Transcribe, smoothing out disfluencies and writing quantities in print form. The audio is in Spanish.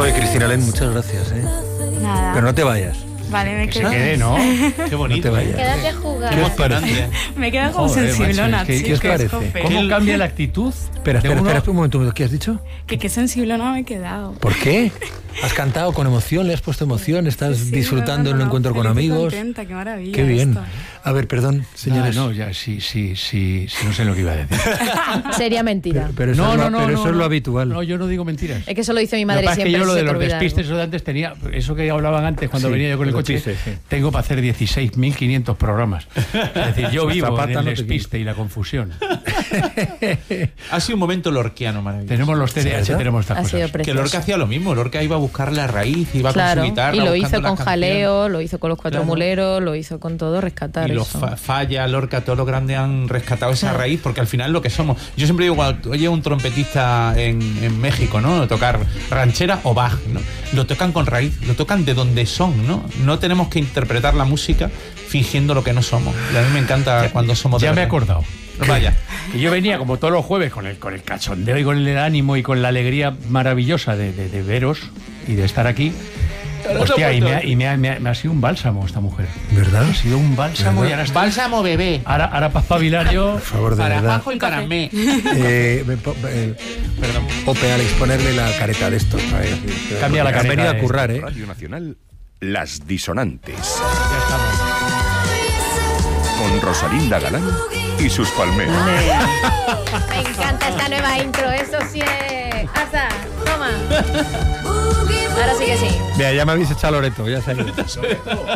Oye, Cristina Len, muchas gracias, ¿eh? Nada. Pero no te vayas. Vale, me quedo. ¿no? Qué bonito. No te vayas. Quédate a jugar. ¿Qué os parece? Me quedo como Joder, sensiblona, macho, es que- ¿qué os chicos, parece? jope. ¿Cómo cambia la actitud? Espera, de uno? un momento. ¿Qué has dicho? Que qué sensiblona me he quedado. ¿Por qué? ¿Has cantado con emoción? ¿Le has puesto emoción? ¿Estás Sí, disfrutando en un encuentro con feliz y amigos? contenta, qué maravilla. Qué bien. esto. A ver, perdón, señores. No, ya, sí, no sé lo que iba a decir. Sería mentira. Pero eso, es lo habitual. No, yo no digo mentiras. Es que eso lo dice mi Lo madre que pasa es que siempre. yo lo se de te los olvida despistes algo. eso de antes tenía, eso que hablaban antes cuando Sí, venía yo con el los coche, despistes, sí. tengo para hacer 16.500 programas. Es decir, yo vivo Zapata en el no te despiste y la confusión. Ha sido un momento lorquiano maravilloso. Tenemos los TDAH, ¿verdad? tenemos estas Ha sido cosas. Que precioso. Lorca hacía lo mismo. Lorca iba a buscar la raíz, iba Claro, con su guitarra. y lo buscando hizo las con canciones. Jaleo, lo hizo con los Cuatro Claro. Muleros, lo hizo con todo, rescatar Y los eso. Falla, Lorca, todos los grandes han rescatado esa raíz, porque al final lo que somos. Yo siempre digo, cuando oye un trompetista en México, ¿no? Tocar ranchera o Bach, ¿no? Lo tocan con raíz, lo tocan de donde son, ¿no? No tenemos que interpretar la música fingiendo lo que no somos. Y a mí me encanta cuando somos de Ya me he verdad. acordado. Vaya. Que yo venía como todos los jueves con el cachondeo y con el ánimo y con la alegría maravillosa de veros y de estar aquí. Hostia, y me ha sido un bálsamo esta mujer. ¿Verdad? Ha sido un bálsamo ¿Verdad? y ahora estoy- Bálsamo bebé. Ahora para espabilar yo. Por favor, de Para verdad. abajo el caramé. Perdón. Ope, Alex, ponerle la careta de esto. A ver, Cambia la Han careta venido a de currar, ¿eh? Radio Nacional, Las Disonantes, Ya estamos. con Rosalinda Galán y sus palmeras. Me encanta esta nueva intro, eso sí es. Asa, toma. Ahora sí que sí. Mira, ya me habéis echado Loreto, ya se ha ido.